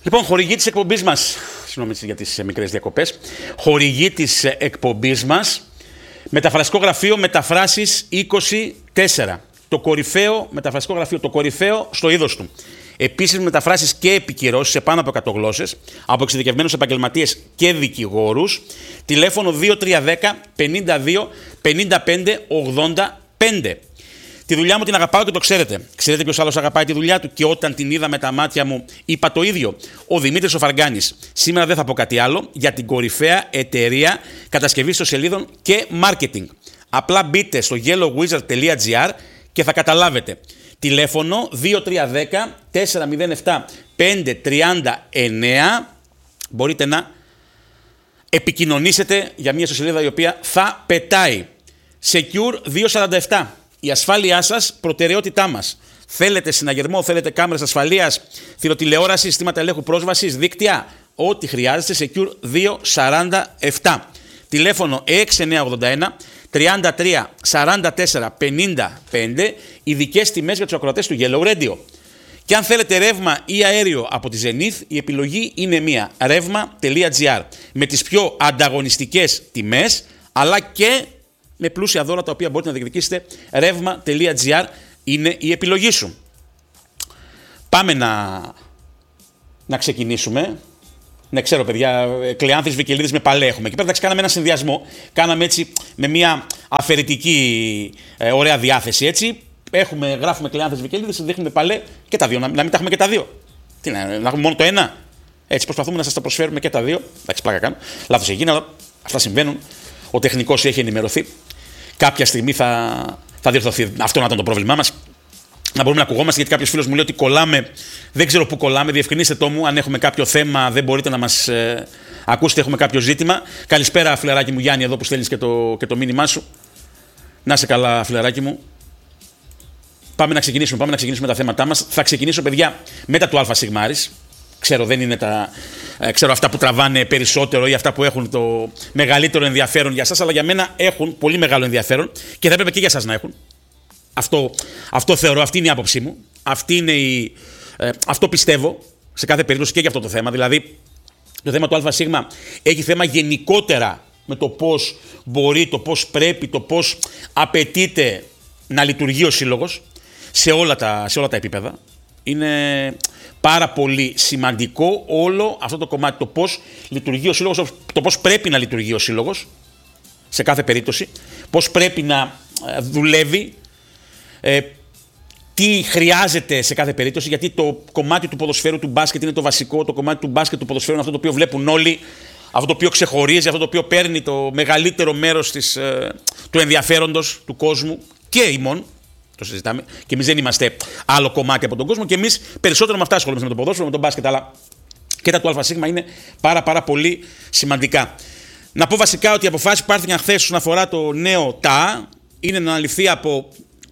Λοιπόν, χορηγή της εκπομπής μας, συγγνώμη για τις μικρές διακοπές, χορηγή της εκπομπής μας, μεταφραστικό γραφείο Μεταφράσεις 24. Το κορυφαίο μεταφραστικό γραφείο, το κορυφαίο στο είδος του. Επίσης, μεταφράσεις και επικυρώσεις σε πάνω από 100 γλώσσες, από εξειδικευμένους επαγγελματίες και δικηγόρους. Τηλέφωνο 2310 52 55 85. Τη δουλειά μου την αγαπάω και το ξέρετε. Ξέρετε ποιος άλλος αγαπάει τη δουλειά του? Και όταν την είδα με τα μάτια μου, είπα το ίδιο. Ο Δημήτρης ο Φαργκάνης. Σήμερα δεν θα πω κάτι άλλο για την κορυφαία εταιρεία κατασκευής ιστοσελίδων και marketing. Απλά μπείτε στο yellowwizard.gr και θα καταλάβετε. Τηλέφωνο 2310 407 539. Μπορείτε να επικοινωνήσετε για μια ιστοσελίδα η οποία θα πετάει. Secure 247. Η ασφάλειά σας, προτεραιότητά μας. Θέλετε συναγερμό, θέλετε κάμερες ασφαλείας, θηροτηλεόραση, συστήματα ελέγχου πρόσβασης, δίκτυα. Ό,τι χρειάζεται, Secure 247. Τηλέφωνο 6981 33 44 55. Ειδικές τιμές για τους ακροατές του Yellow Radio. Και αν θέλετε ρεύμα ή αέριο από τη Zenith, η επιλογή είναι μία. Revma.gr. Με τις πιο ανταγωνιστικές τιμές, αλλά και με πλούσια δώρα τα οποία μπορείτε να διεκδικήσετε. Revma.gr είναι η επιλογή σου. Πάμε να ξεκινήσουμε. Ναι, ξέρω, παιδιά, Κλεάνθης Βικελίδης με Παλέ έχουμε. Και πέρα κάναμε ένα συνδυασμό. Κάναμε έτσι με μια αφαιρετική ωραία διάθεση. Έτσι. Γράφουμε Κλεάνθης Βικελίδης, δείχνουμε Παλέ και τα δύο. Να μην τα έχουμε και τα δύο. Τι να έχουμε μόνο το ένα. Έτσι προσπαθούμε να σας τα προσφέρουμε και τα δύο. Εντάξει, πλάκα κάνω. Λάθος έγινε, αλλά αυτά συμβαίνουν. Ο τεχνικός έχει ενημερωθεί. Κάποια στιγμή θα διορθωθεί. Αυτό να ήταν το πρόβλημά μας. Να μπορούμε να ακουγόμαστε, γιατί κάποιος φίλος μου λέει ότι κολλάμε. Δεν ξέρω πού κολλάμε. Διευκρινίστε το μου. Αν έχουμε κάποιο θέμα, δεν μπορείτε να μας ακούσετε, έχουμε κάποιο ζήτημα. Καλησπέρα, φιλαράκι μου Γιάννη, εδώ που στέλνεις και το μήνυμά σου. Να είσαι καλά, φιλαράκι μου. Πάμε να ξεκινήσουμε τα θέματά μας. Θα ξεκινήσω, παιδιά, μετά του ΑΣ. Ξέρω, δεν είναι ξέρω αυτά που τραβάνε περισσότερο ή αυτά που έχουν το μεγαλύτερο ενδιαφέρον για σας, αλλά για μένα έχουν πολύ μεγάλο ενδιαφέρον και θα έπρεπε και για σας να έχουν. Αυτό θεωρώ, αυτή είναι η άποψή μου. Αυτό πιστεύω σε κάθε περίπτωση και για αυτό το θέμα. Δηλαδή, το θέμα του ΑΣ έχει θέμα γενικότερα με το πώς μπορεί, το πώς πρέπει, το πώς απαιτείται να λειτουργεί ο σύλλογος σε όλα τα επίπεδα. Είναι πάρα πολύ σημαντικό όλο αυτό το κομμάτι, το πώς λειτουργεί ο σύλλογος, το πώς πρέπει να λειτουργεί ο σύλλογος σε κάθε περίπτωση, πώς πρέπει να δουλεύει, τι χρειάζεται σε κάθε περίπτωση, γιατί το κομμάτι του ποδοσφαίρου, του μπάσκετ είναι το βασικό, το κομμάτι του μπάσκετ, του ποδοσφαίρου είναι αυτό το οποίο βλέπουν όλοι, αυτό το οποίο ξεχωρίζει, αυτό το οποίο παίρνει το μεγαλύτερο μέρος του ενδιαφέροντος του κόσμου και ημών. Το συζητάμε. Και εμείς δεν είμαστε άλλο κομμάτι από τον κόσμο και εμείς περισσότερο με αυτά ασχολούμαστε, με το ποδόσφαιρο, με τον μπάσκετ, αλλά και τα του ΑΣ είναι πάρα πολύ σημαντικά. Να πω βασικά ότι οι αποφάσεις που πάρθηκαν χθες όσον αφορά το νέο ΤΑ είναι να αναλυθεί από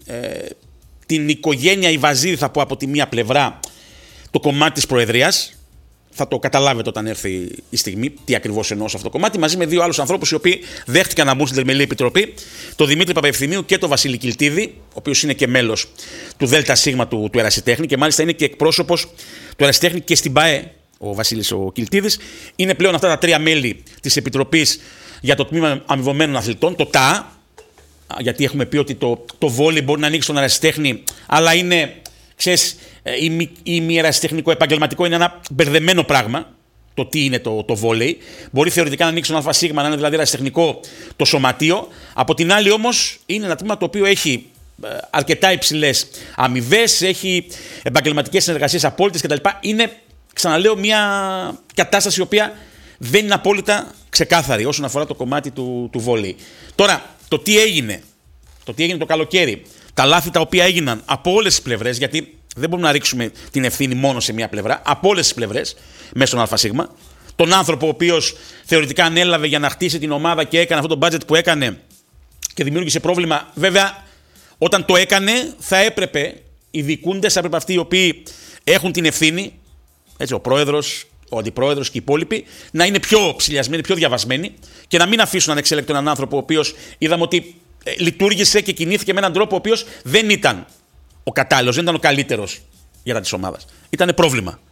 την οικογένεια Ιβαζίδη, θα πω από τη μία πλευρά, το κομμάτι της Προεδρίας. Θα το καταλάβετε όταν έρθει η στιγμή, τι ακριβώς εννοώ σε αυτό το κομμάτι, μαζί με δύο άλλους ανθρώπους οι οποίοι δέχτηκαν να μπουν στην Τριμελή Επιτροπή, τον Δημήτρη Παπαευθυμίου και τον Βασίλη Κιλτίδη, ο οποίος είναι και μέλος του ΔΣ του Ερασιτέχνη και μάλιστα είναι και εκπρόσωπος του Ερασιτέχνη και στην ΠΑΕ, ο Βασίλης ο Κιλτίδης. Είναι πλέον αυτά τα τρία μέλη της Επιτροπής για το Τμήμα Αμοιβωμένων Αθλητών, το ΤΑ, γιατί έχουμε πει ότι το βόλεϊ μπορεί να ανοίξει στον Ερασιτέχνη, αλλά είναι. Ξέρεις, η ερασιτεχνικό επαγγελματικό είναι ένα μπερδεμένο πράγμα. Το τι είναι το βόλεϊ. Μπορεί θεωρητικά να ανοίξει τον ΑΣ, να είναι δηλαδή ερασιτεχνικό το σωματείο. Από την άλλη, όμως, είναι ένα τμήμα το οποίο έχει αρκετά υψηλές αμοιβές, έχει επαγγελματικές συνεργασίες απόλυτες κτλ. Είναι, ξαναλέω, μια κατάσταση η οποία δεν είναι απόλυτα ξεκάθαρη όσον αφορά το κομμάτι του βόλεϊ. Τώρα, το τι έγινε το καλοκαίρι. Τα λάθη τα οποία έγιναν από όλες τις πλευρές, γιατί δεν μπορούμε να ρίξουμε την ευθύνη μόνο σε μία πλευρά, από όλες τις πλευρές, μέσα στον ΑΣ. Τον άνθρωπο ο οποίος θεωρητικά ανέλαβε για να χτίσει την ομάδα και έκανε αυτό το budget που έκανε και δημιούργησε πρόβλημα. Βέβαια, όταν το έκανε, θα έπρεπε οι δικούντες, θα έπρεπε αυτοί οι οποίοι έχουν την ευθύνη, έτσι, ο πρόεδρος, ο αντιπρόεδρος και οι υπόλοιποι, να είναι πιο ψηλιασμένοι, πιο διαβασμένοι και να μην αφήσουν ανεξέλεκτο έναν άνθρωπο ο οποίος είδαμε ότι λειτουργήσε και κινήθηκε με έναν τρόπο ο οποίος δεν ήταν ο κατάλληλος, δεν ήταν ο καλύτερος για τα της ομάδας. Ήταν πρόβλημα.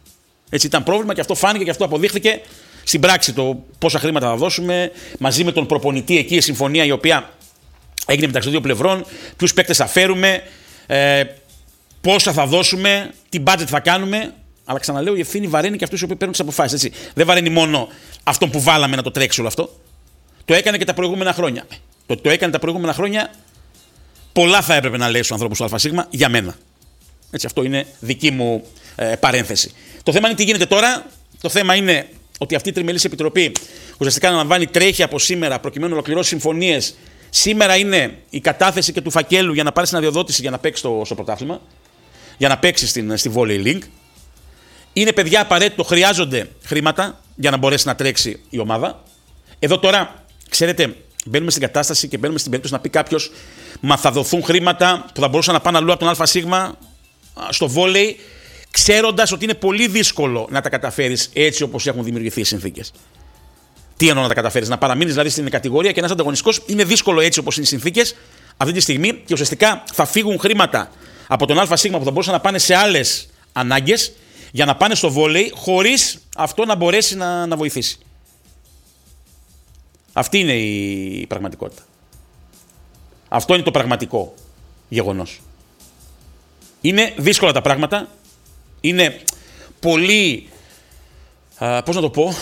Έτσι ήταν πρόβλημα και αυτό φάνηκε και αυτό αποδείχθηκε στην πράξη. Το πόσα χρήματα θα δώσουμε, μαζί με τον προπονητή εκεί, η συμφωνία η οποία έγινε μεταξύ των δύο πλευρών, ποιους παίκτες θα φέρουμε, πόσα θα δώσουμε, τι budget θα κάνουμε. Αλλά ξαναλέω, η ευθύνη βαραίνει και αυτούς οι οποίοι παίρνουν τις αποφάσεις. Δεν βαραίνει μόνο αυτόν που βάλαμε να το τρέξει όλο αυτό. Το έκανε και τα προηγούμενα χρόνια. Το έκανε τα προηγούμενα χρόνια. Πολλά θα έπρεπε να λέει στους ανθρώπους του ΑΣ για μένα. Έτσι, αυτό είναι δική μου παρένθεση. Το θέμα είναι τι γίνεται τώρα. Το θέμα είναι ότι αυτή η τριμελής επιτροπή ουσιαστικά αναλαμβάνει, τρέχει από σήμερα προκειμένου να ολοκληρώσει συμφωνίες. Σήμερα είναι η κατάθεση και του φακέλου για να πάρει την αδειοδότηση για να παίξει στο πρωτάθλημα. Για να παίξει στη Volley League. Είναι παιδιά απαραίτητο, χρειάζονται χρήματα για να μπορέσει να τρέξει η ομάδα. Εδώ τώρα, ξέρετε, μπαίνουμε στην κατάσταση και μπαίνουμε στην περίπτωση να πει κάποιος, μα θα δοθούν χρήματα που θα μπορούσαν να πάνε αλλού από τον ΑΣ στο βόλεϊ, ξέροντας ότι είναι πολύ δύσκολο να τα καταφέρεις έτσι όπως έχουν δημιουργηθεί οι συνθήκες. Τι εννοώ να τα καταφέρεις, να παραμείνεις δηλαδή στην κατηγορία και ένας ανταγωνιστικός, είναι δύσκολο έτσι όπως είναι οι συνθήκες αυτή τη στιγμή και ουσιαστικά θα φύγουν χρήματα από τον ΑΣ που θα μπορούσαν να πάνε σε άλλες ανάγκες για να πάνε στο βόλεϊ χωρίς αυτό να μπορέσει να βοηθήσει. Αυτή είναι η πραγματικότητα. Αυτό είναι το πραγματικό γεγονός. Είναι δύσκολα τα πράγματα. Είναι πολύ, πώς να το πω,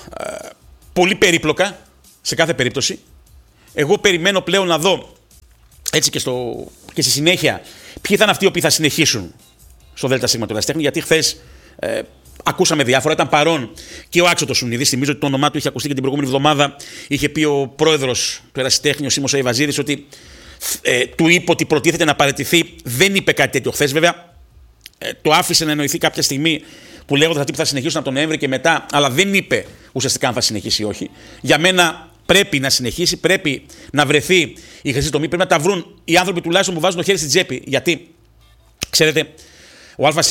πολύ περίπλοκα σε κάθε περίπτωση. Εγώ περιμένω πλέον να δω έτσι και στη συνέχεια ποιοι θα είναι αυτοί οι οποίοι θα συνεχίσουν στο ΔΣ του Ερασιτέχνη, γιατί χθες ακούσαμε διάφορα. Ήταν παρόν και ο Άξο το Σουνιδής. Θυμίζω ότι το όνομά του είχε ακουστεί και την προηγούμενη εβδομάδα. Είχε πει ο πρόεδρος του Ερασιτέχνη, ο Σίμος Αϊβαζίδης, ότι του είπε ότι προτίθεται να παραιτηθεί. Δεν είπε κάτι τέτοιο χθες, βέβαια. Το άφησε να εννοηθεί κάποια στιγμή που λέγονταν ότι θα συνεχίσουν από τον Νοέμβρη και μετά, αλλά δεν είπε ουσιαστικά αν θα συνεχίσει ή όχι. Για μένα πρέπει να συνεχίσει, πρέπει να βρεθεί η χρυσή τομή, πρέπει να τα βρουν οι άνθρωποι τουλάχιστον που βάζουν το χέρι στην τσέπη. Γιατί, ξέρετε, ο ΑΣ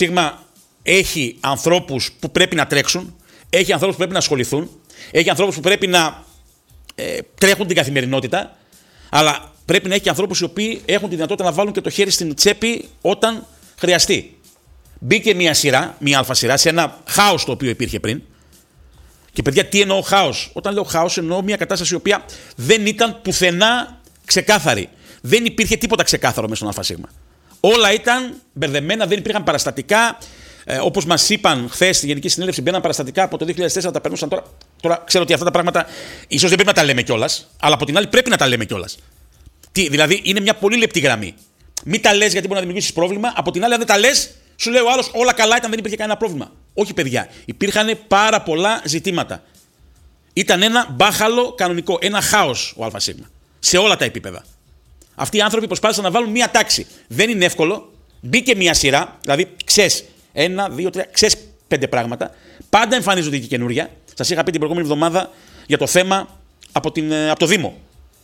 έχει ανθρώπους που πρέπει να τρέξουν, έχει ανθρώπους που πρέπει να ασχοληθούν, έχει ανθρώπους που πρέπει να τρέχουν την καθημερινότητα, αλλά πρέπει να έχει και ανθρώπους οι οποίοι έχουν τη δυνατότητα να βάλουν και το χέρι στην τσέπη όταν χρειαστεί. Μπήκε μια αλφα σειρά σε ένα χάος το οποίο υπήρχε πριν. Και παιδιά, τι εννοώ χάος? Όταν λέω χάος, εννοώ μια κατάσταση η οποία δεν ήταν πουθενά ξεκάθαρη. Δεν υπήρχε τίποτα ξεκάθαρο μέσα στον ΑΣ. Όλα ήταν μπερδεμένα, δεν υπήρχαν παραστατικά. Όπως μας είπαν χθες στη Γενική Συνέλευση, μπαίναν παραστατικά από το 2004, τα περνούσαν τώρα. Τώρα ξέρω ότι αυτά τα πράγματα ίσως δεν πρέπει να τα λέμε κιόλας, αλλά από την άλλη πρέπει να τα λέμε κιόλας. Δηλαδή είναι μια πολύ λεπτή γραμμή. Μην τα λες γιατί μπορεί να δημιουργήσεις πρόβλημα. Από την άλλη, αν δεν τα λες, σου λέει ο άλλος όλα καλά ήταν, δεν υπήρχε κανένα πρόβλημα. Όχι, παιδιά. Υπήρχαν πάρα πολλά ζητήματα. Ήταν ένα μπάχαλο κανονικό, ένα χάος ο ΑΣ. Σε όλα τα επίπεδα. Αυτοί οι άνθρωποι προσπάθησαν να βάλουν μία τάξη. Δεν είναι εύκολο. Μπήκε μία σειρά, δηλαδή ξέρεις 1, 2, 3, ξέρεις 5 πράγματα. Πάντα εμφανίζονται και καινούρια. Σας είχα πει την προηγούμενη εβδομάδα για το θέμα από το Δήμο.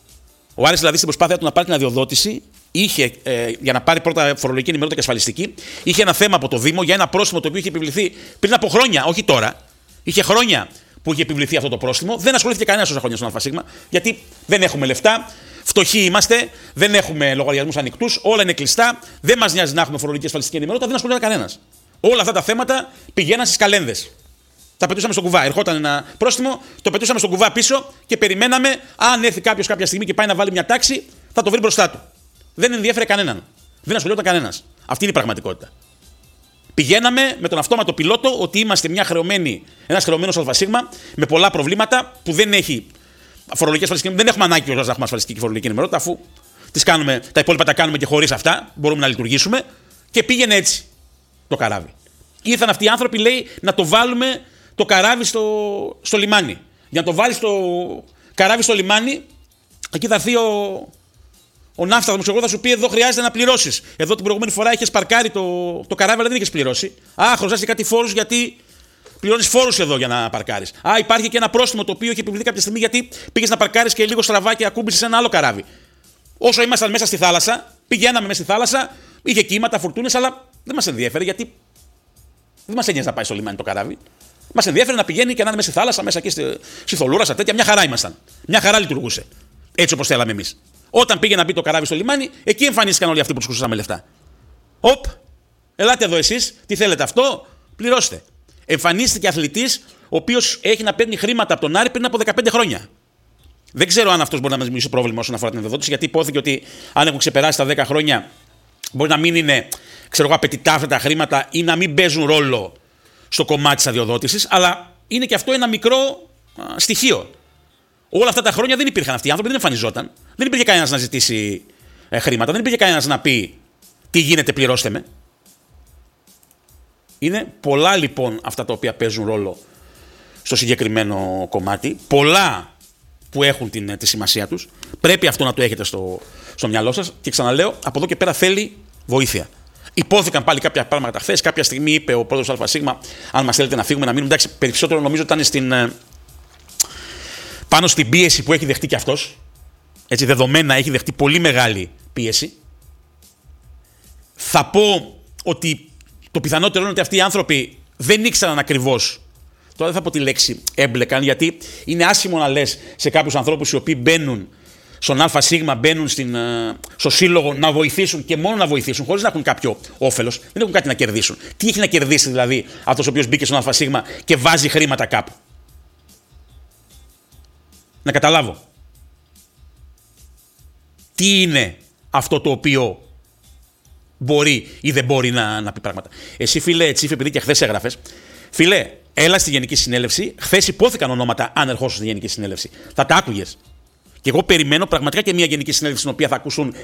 Ο Άρης δηλαδή στην προσπάθεια του να πάρει την αδειοδότηση, είχε, για να πάρει πρώτα φορολογική ενημερότητα και ασφαλιστική, είχε ένα θέμα από το Δήμο για ένα πρόστιμο το οποίο είχε επιβληθεί πριν από χρόνια, όχι τώρα. Είχε χρόνια που είχε επιβληθεί αυτό το πρόστιμο. Δεν ασχολήθηκε κανένα όσα χρόνια στον ΑΣ, γιατί δεν έχουμε λεφτά, φτωχοί είμαστε, δεν έχουμε λογαριασμούς ανοιχτούς, όλα είναι κλειστά, δεν μας νοιάζει να έχουμε φορολογική ασφαλιστική ενημερότητα, δεν ασχολείται κανένας. Όλα αυτά τα θέματα πηγαίναν στις καλένδες. Τα πετούσαμε στον κουβά. Ερχόταν ένα πρόστιμο, το πετούσαμε στον κουβά πίσω και περιμέναμε, αν έρθει κάποιος κάποια στιγμή και πάει να βάλει μια τάξη, θα το βρει μπροστά του. Δεν ενδιέφερε κανέναν. Δεν ασχολιόταν κανένας. Αυτή είναι η πραγματικότητα. Πηγαίναμε με τον αυτόματο πιλότο ότι είμαστε ένας χρεωμένος ΑΣ με πολλά προβλήματα που δεν έχει φορολογική ασφαλιστική. Δεν έχουμε ανάγκη να έχουμε ασφαλιστική και φορολογική ενημερότητα, αφού τα υπόλοιπα τα κάνουμε και χωρίς αυτά. Μπορούμε να λειτουργήσουμε. Και πήγαινε έτσι το καράβι. Ήρθαν αυτοί οι άνθρωποι, λέει, να το βάλουμε το καράβι στο λιμάνι. Για να το βάλεις το καράβι στο λιμάνι, εκεί θα έρθει ο ναύσταθμος. Εγώ θα σου πει: εδώ χρειάζεται να πληρώσεις. Εδώ την προηγούμενη φορά είχες παρκάρει το καράβι, αλλά δεν είχες πληρώσει. Χρωστάς και κάτι φόρους γιατί πληρώνεις φόρους εδώ για να παρκάρεις. Υπάρχει και ένα πρόστιμο το οποίο έχει επιβληθεί κάποια στιγμή γιατί πήγες να παρκάρεις και λίγο στραβά και ακούμπησες ένα άλλο καράβι. Όσο ήμασταν μέσα στη θάλασσα, πηγαίναμε μέσα στη θάλασσα, είχε κύματα, φουρτούνες, αλλά δεν μας ενδιέφερε γιατί δεν μας ένοιαζε να πάει στο λιμάνι το καράβι. Μας ενδιέφερε να πηγαίνει και να είναι μέσα στη θάλασσα, μέσα εκεί στη θολούρα, στα τέτοια. Μια χαρά ήμασταν. Μια χαρά λειτουργούσε. Έτσι όπως θέλαμε εμείς. Όταν πήγε να μπει το καράβι στο λιμάνι, εκεί εμφανίστηκαν όλοι αυτοί που τους κουσούσαμε λεφτά. Ελάτε εδώ εσείς, τι θέλετε αυτό, πληρώστε. Εμφανίστηκε αθλητής ο οποίος έχει να παίρνει χρήματα από τον Άρη πριν από 15 χρόνια. Δεν ξέρω αν αυτός μπορεί να μας δημιουργήσει πρόβλημα όσον αφορά την αδειοδότηση, γιατί υπόθηκε ότι αν έχουν ξεπεράσει τα 10 χρόνια, μπορεί να μην είναι απαιτητά αυτά τα χρήματα ή να μην παίζουν ρόλο στο κομμάτι της αδειοδότησης, αλλά είναι και αυτό ένα μικρό στοιχείο. Όλα αυτά τα χρόνια δεν υπήρχαν αυτοί οι άνθρωποι, δεν εμφανιζόταν. Δεν υπήρχε κανένας να ζητήσει χρήματα, δεν υπήρχε κανένας να πει τι γίνεται, πληρώστε με. Είναι πολλά λοιπόν αυτά τα οποία παίζουν ρόλο στο συγκεκριμένο κομμάτι. Πολλά που έχουν τη σημασία τους. Πρέπει αυτό να το έχετε στο μυαλό σας. Και ξαναλέω, από εδώ και πέρα θέλει βοήθεια. Υπόθηκαν πάλι κάποια πράγματα χθες. Κάποια στιγμή είπε ο πρόεδρος ΑΣ, αν μας θέλετε να φύγουμε, να μείνουμε. Εντάξει, περισσότερο νομίζω ήταν πάνω στην πίεση που έχει δεχτεί και αυτός. Έτσι, δεδομένα έχει δεχτεί πολύ μεγάλη πίεση. Θα πω ότι το πιθανότερο είναι ότι αυτοί οι άνθρωποι δεν ήξεραν ακριβώς. Τώρα δεν θα πω τη λέξη έμπλεκαν, γιατί είναι άσχημο να λες σε κάποιους ανθρώπους οι οποίοι μπαίνουν στον ΑΣ, μπαίνουν στο σύλλογο να βοηθήσουν και μόνο να βοηθήσουν, χωρίς να έχουν κάποιο όφελος. Δεν έχουν κάτι να κερδίσουν. Τι έχει να κερδίσει δηλαδή αυτός ο οποίος μπήκε στον ΑΣ και βάζει χρήματα κάπου? Να καταλάβω. Τι είναι αυτό το οποίο μπορεί ή δεν μπορεί να πει πράγματα. Εσύ, φίλε Τσίφ, επειδή και χθες έγραφες, φίλε, έλα στη Γενική Συνέλευση. Χθες υπόθηκαν ονόματα αν ερχόσουν στη Γενική Συνέλευση. Θα τα άκουγες. Και εγώ περιμένω πραγματικά και μια Γενική Συνέλευση στην οποία θα ακούσουν